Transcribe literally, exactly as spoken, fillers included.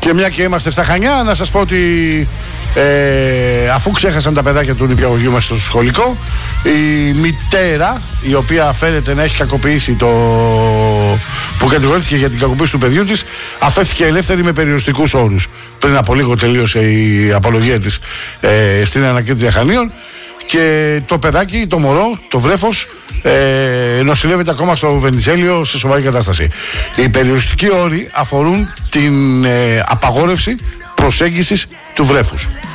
Και μια και είμαστε στα Χανιά, να σας πω ότι ε, αφού ξέχασαν τα παιδάκια του νηπιαγωγείου μας στο σχολικό, η μητέρα, η οποία φαίνεται να έχει κακοποιήσει το... που κατηγορήθηκε για την κακοποίηση του παιδιού της, αφέθηκε ελεύθερη με περιοριστικούς όρους. Πριν από λίγο τελείωσε η απολογία της ε, στην ανακρίτρια Χανίων. Και το παιδάκι, το μωρό, το βρέφος, ε, νοσηλεύεται ακόμα στο Βενιζέλιο σε σοβαρή κατάσταση. Οι περιοριστικοί όροι αφορούν την ε, απαγόρευση προσέγγισης του βρέφους.